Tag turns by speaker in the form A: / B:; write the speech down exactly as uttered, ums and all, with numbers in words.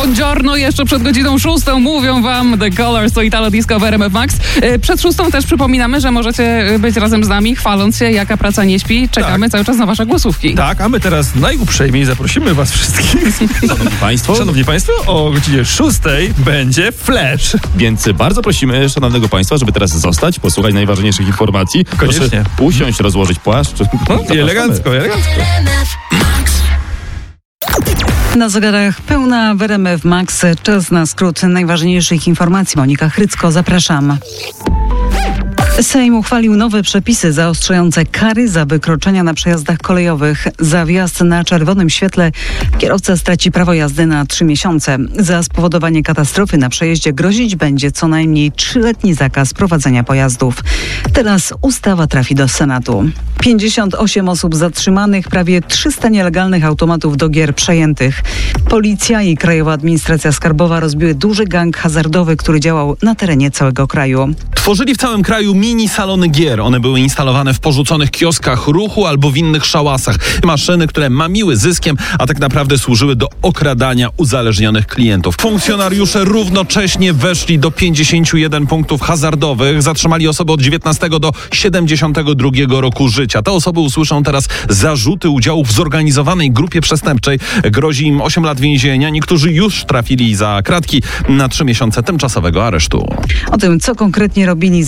A: Buongiorno, jeszcze przed godziną szóstą mówią wam The Colors, to Italo Disco w R M F Max. Przed szóstą też przypominamy, że możecie być razem z nami, chwaląc się, jaka praca nie śpi. Czekamy tak. cały czas na wasze głosówki.
B: Tak, a my teraz najuprzejmiej zaprosimy was wszystkich.
C: Szanowni Państwo.
B: Szanowni Państwo, o godzinie szóstej będzie Flash.
C: Więc bardzo prosimy szanownego Państwa, żeby teraz zostać, posłuchać najważniejszych informacji.
B: Koniecznie.
C: Proszę usiąść, rozłożyć płaszcz.
B: No, i elegancko, elegancko.
D: Na zegarach pełna w R M F Max. Czas na skrót najważniejszych informacji. Monika Chrycko, zapraszam. Sejm uchwalił nowe przepisy zaostrzające kary za wykroczenia na przejazdach kolejowych. Za wjazd na czerwonym świetle kierowca straci prawo jazdy na trzy miesiące. Za spowodowanie katastrofy na przejeździe grozić będzie co najmniej trzyletni zakaz prowadzenia pojazdów. Teraz ustawa trafi do Senatu. pięćdziesiąt osiem osób zatrzymanych, prawie trzysta nielegalnych automatów do gier przejętych. Policja i Krajowa Administracja Skarbowa rozbiły duży gang hazardowy, który działał na terenie całego kraju.
E: Tworzyli w całym kraju mini salony gier. One były instalowane w porzuconych kioskach ruchu albo w innych szałasach. Maszyny, które mamiły zyskiem, a tak naprawdę służyły do okradania uzależnionych klientów. Funkcjonariusze równocześnie weszli do pięćdziesięciu jeden punktów hazardowych. Zatrzymali osoby od dziewiętnastego do siedemdziesiątego drugiego roku życia. Te osoby usłyszą teraz zarzuty udziału w zorganizowanej grupie przestępczej. Grozi im osiem lat więzienia. Niektórzy już trafili za kratki na trzy miesiące tymczasowego aresztu.
D: O tym, co konkretnie robili